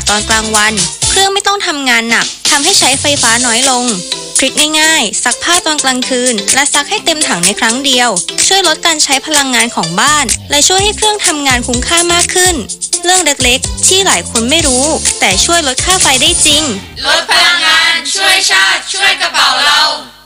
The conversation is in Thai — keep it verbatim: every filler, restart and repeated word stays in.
ตอนกลางวันเครื่องไม่ต้องทำงานหนักทำให้ใช้ไฟฟ้าน้อยลงทริคง่ายๆซักผ้าตอนกลางคืนและซักให้เต็มถังในครั้งเดียวช่วยลดการใช้พลังงานของบ้านและช่วยให้เครื่องทำงานคุ้มค่ามากขึ้นเรื่องเล็กๆที่หลายคนไม่รู้แต่ช่วยลดค่าไฟได้จริงลดพลังงานช่วยชาติช่วยกระเป๋าเรา